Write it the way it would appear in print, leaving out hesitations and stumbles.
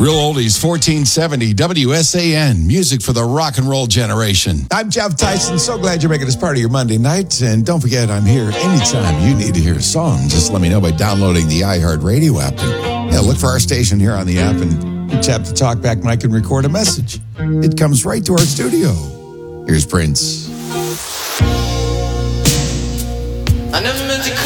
Real Oldies 1470 WSAN, music for the rock and roll generation. I'm Jeff Tyson. So glad you're making this part of your Monday night. And don't forget, I'm here anytime you need to hear a song. Just let me know by downloading the iHeartRadio app. And look for our station here on the app and tap the talkback mic and record a message. It comes right to our studio. Here's Prince. I never meant to